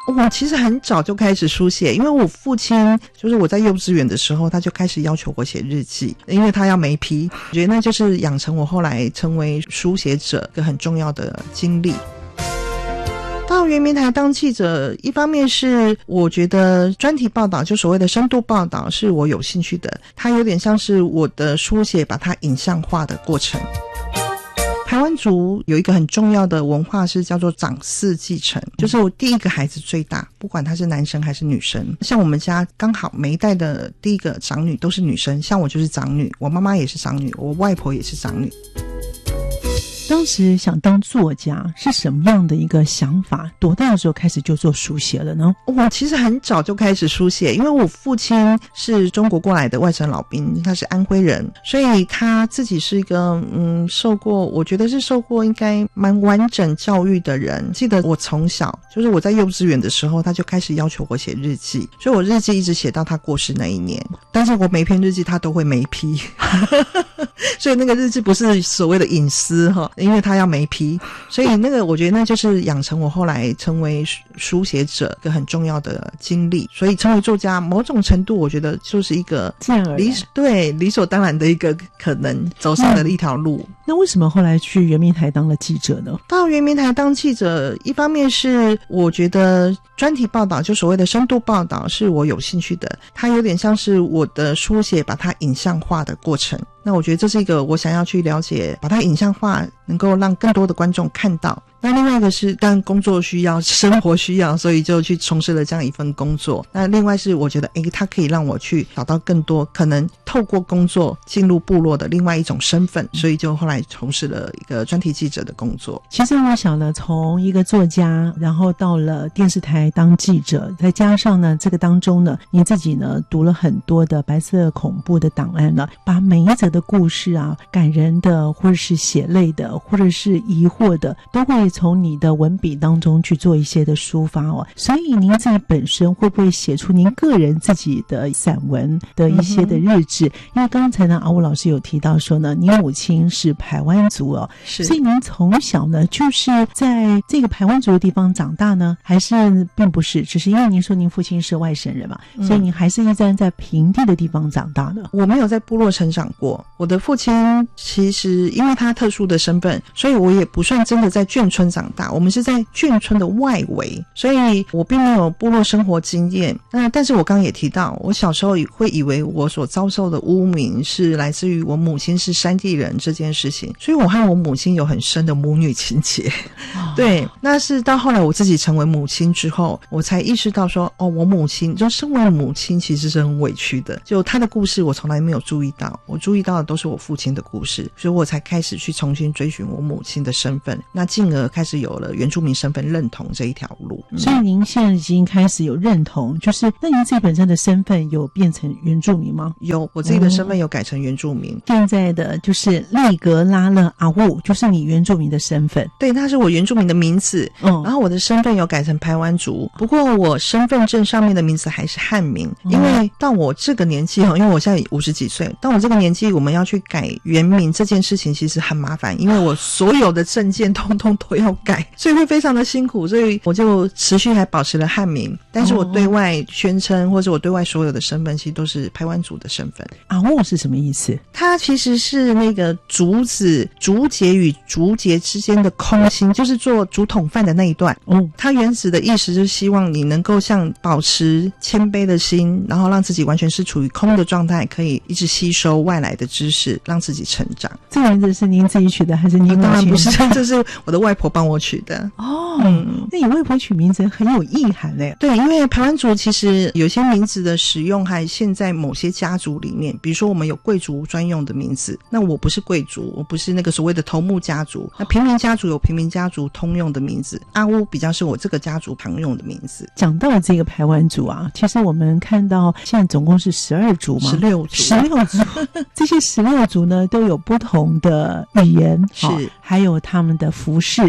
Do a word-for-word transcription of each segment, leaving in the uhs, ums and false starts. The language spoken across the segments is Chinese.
我其实很早就开始书写，因为我父亲就是我在幼稚园的时候他就开始要求我写日记，因为他要眉批，我觉得那就是养成我后来成为书写者一个很重要的经历。到圆明台当记者，一方面是我觉得专题报道就所谓的深度报道是我有兴趣的，它有点像是我的书写把它影像化的过程。台湾族有一个很重要的文化是叫做长嗣继承，就是我第一个孩子最大，不管他是男生还是女生，像我们家刚好每一代的第一个长女都是女生，像我就是长女，我妈妈也是长女，我外婆也是长女。 当时想当作家是什么样的一个想法？多大的时候开始就做书写了呢？ 我其实很早就开始书写，因为我父亲是中国过来的外省老兵，他是安徽人，所以他自己是一个嗯受过，我觉得是受过应该蛮完整教育的人。记得我从小就是我在幼稚园的时候，他就开始要求我写日记，所以我日记一直写到他过世那一年，但是我每篇日记他都会眉批所以那个日记不是所谓的隐私哈，因为他要眉批，所以那个我觉得那就是养成我后来成为书写者一个很重要的经历。所以成为作家某种程度我觉得就是一个自然而然理对理所当然的一个可能走上的一条路、嗯、 那为什么后来去圆明台当了记者呢？ 到圆明台当记者，一方面是我觉得专题报道就所谓的深度报道是我有兴趣的，它有点像是我的书写把它影像化的过程。那我觉得这是一个我想要去了解，把它影像化，能够让更多的观众看到。那另外一个是当然工作需要，生活需要，所以就去从事了这样一份工作。那另外是我觉得诶它可以让我去找到更多可能透过工作进入部落的另外一种身份，所以就后来从事了一个专题记者的工作。 其实我想呢，从一个作家然后到了电视台当记者，再加上呢这个当中呢你自己呢读了很多的白色恐怖的档案了，把每一则的故事啊，感人的或者是血泪的或者是疑惑的，都会从你的文笔当中去做一些的抒发哦。所以您自己本身会不会写出您个人自己的散文的一些的日志、嗯、因为刚才呢阿武老师有提到说呢，您母亲是排湾族哦，是，所以您从小呢就是在这个排湾族的地方长大呢，还是并不是，只是因为您说您父亲是外省人嘛、嗯、所以您还是一直在平地的地方长大的？ 我没有在部落成长过，我的父亲其实因为他特殊的身份，所以我也不算真的在眷村长大，我们是在眷村的外围，所以我并没有部落生活经验。那但是我刚刚也提到，我小时候会以为我所遭受的污名是来自于我母亲是山地人这件事情，所以我和我母亲有很深的母女情结、哦、对，那是到后来我自己成为母亲之后，我才意识到说哦，我母亲就身为母亲其实是很委屈的，就她的故事我从来没有注意到，我注意到的都是我父亲的故事，所以我才开始去重新追寻我母亲的身份，那进而开始有了原住民身份认同这一条路、嗯、 所以您现在已经开始有认同，就是那您自己本身的身份有变成原住民吗？ 有，我自己的身份有改成原住民、 嗯、现在的就是利格拉勒阿雾，就是你原住民的身份。 对，那是我原住民的名字、嗯、然后我的身份有改成排湾族，不过我身份证上面的名字还是汉名、嗯、因为到我这个年纪，因为我现在五十几岁，到我这个年纪我们要去改原名这件事情其实很麻烦，因为我所有的证件通通都要改，所以会非常的辛苦，所以我就持续还保持了汉名，但是我对外宣称或者我对外所有的身份其实都是排湾族的身份。 阿雾是什么意思？ 它其实是那个竹子竹节与竹节之间的空心，就是做竹筒饭的那一段。嗯，它原始的意思就是希望你能够像保持谦卑的心，然后让自己完全是处于空的状态，可以一直吸收外来的知识，让自己成长。 这个名字是您自己取的还是您母亲、哦、 当然不是，这是我的外婆帮我取的。 哦，嗯，那你外婆取名字很有意涵嘞。 对，因为排湾族其实有些名字的使用还现在某些家族里面，比如说我们有贵族专用的名字，那我不是贵族，我不是那个所谓的头目家族，那平民家族有平民家族通用的名字，阿乌比较是我这个家族常用的名字。 讲到这个排湾族啊，其实我们看到现在总共是十二族嘛， 十六族， 十六族这些十六族呢都有不同的语言，是、哦、还有他们的服饰，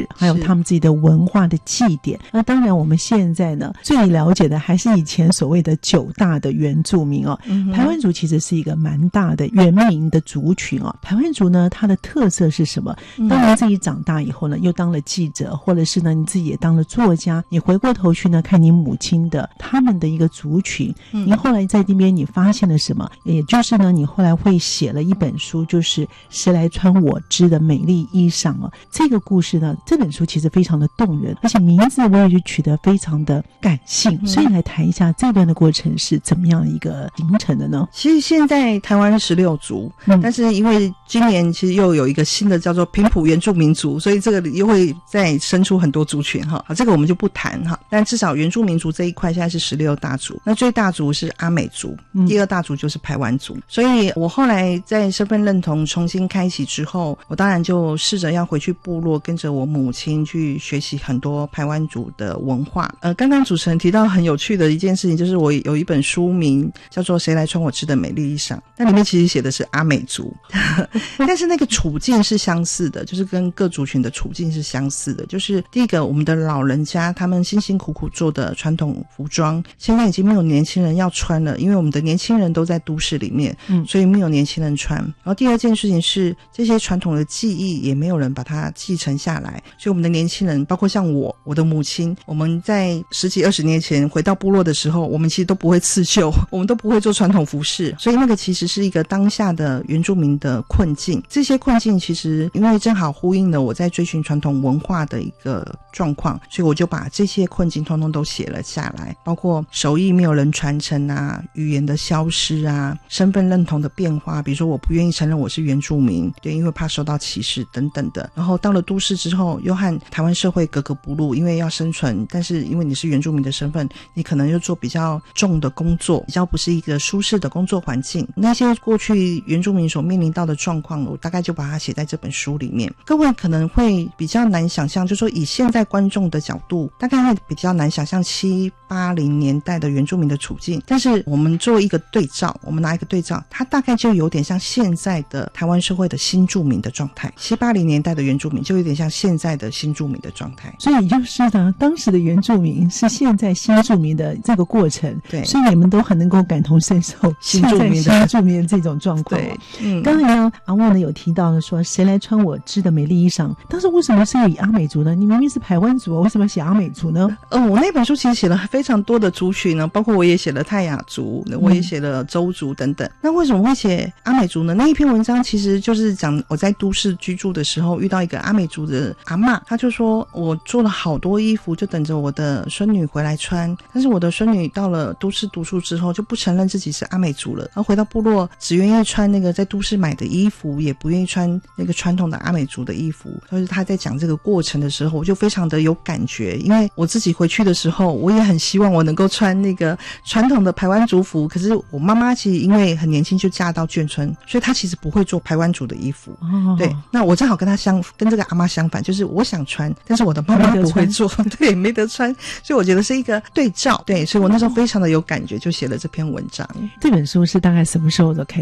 事，还有他们自己的文化的祭典。那当然我们现在呢最了解的还是以前所谓的九大的原住民哦。嗯、排湾族其实是一个蛮大的原民的族群哦。排湾族呢它的特色是什么？当然自己长大以后呢又当了记者，或者是呢你自己也当了作家，你回过头去呢看你母亲的他们的一个族群，嗯、你后来在那边你发现了什么？也就是呢你后来会写了一本书，就是谁来穿我织的美丽衣裳哦。这个故事呢这本书其实非常的动人，而且名字我也就取得非常的感性，嗯、所以来谈一下这段的过程是怎么样一个形成的呢？ 其实现在台湾十六族，嗯、但是因为今年其实又有一个新的叫做平埔原住民族，所以这个又会再生出很多族群哈。好，这个我们就不谈哈。但至少原住民族这一块现在是十六大族，那最大族是阿美族，嗯、第二大族就是排湾族。所以我后来在身份认同重新开启之后，我当然就试着要回去部落，跟着我母亲去学习很多排湾族的文化。呃，刚刚主持人提到很有趣的一件事情，就是我有一本书名叫做《谁来穿我织的美丽衣裳》，那里面其实写的是阿美族，但是那个处境是相似的，就是跟各族群的处境是相似的。就是第一个，我们的老人家他们辛辛苦苦做的传统服装，现在已经没有年轻人要穿了，因为我们的年轻人都在都市里面，嗯，所以没有年轻人穿。然后第二件事情是，这些传统的技艺也没有人把它继承下来，所以我们的年轻人，包括像我，我的母亲，我们在十几二十年前回到部落的时候，我们其实都不会刺绣，我们都不会做传统服饰，所以那个其实是一个当下的原住民的困境。这些困境其实因为正好呼应了我在追寻传统文化的一个状况，所以我就把这些困境通通都写了下来，包括手艺没有人传承啊，语言的消失啊，身份认同的变化，比如说我不愿意承认我是原住民，对，因为怕受到歧视等等的。然后到了都市之后，又和台湾社会格格不入，因为要生存，但是因为你是原住民的身份，你可能又做比较重的工作，比较不是一个舒适的工作环境。那些过去原住民所面临到的状况，我大概就把它写在这本书里面。各位可能会比较难想象，就是说以现在观众的角度，大概会比较难想象七八零年代的原住民的处境，但是我们做一个对照，我们拿一个对照，它大概就有点像现在的台湾社会的新住民的状态。七八零年代的原住民就有点像现在的新住民的状态， 所以就是呢，当时的原住民是现在新住民的这个过程， 对， 所以你们都很能够感同身受新住民的新住民的这种状况。对，嗯，刚才呢，阿旺呢有提到了说，谁来穿我织的美丽衣裳？当时为什么是以阿美族呢？你明明是排湾族，为什么写阿美族呢？ 呃，我那本书其实写了非常多的族群呢，包括我也写了泰雅族，我也写了邹族等等。嗯、那为什么会写阿美族呢？那一篇文章其实就是讲我在都市居住的时候遇到一个阿美族的阿嬷，她就说我做了好多衣服，就等着我的孙女回来穿，但是我的孙女到了都市读书之后就不承认自己是阿美族了，然后回到部落只愿意穿那个在都市买的衣服，也不愿意穿那个传统的阿美族的衣服。所以她在讲这个过程的时候，我就非常的有感觉，因为我自己回去的时候，我也很希望我能够穿那个传统的排湾族服，可是我妈妈其实因为很年轻就嫁到眷村，所以她其实不会做排湾族的衣服。哦，对，那我正好跟她相跟这个阿嬷相反，就是我想穿，但是我的妈妈不会做，对，没得穿，所以我觉得是一个对照，对，所以我那时候非常的有感觉，就写了这篇文章。 这本书是大概什么时候的开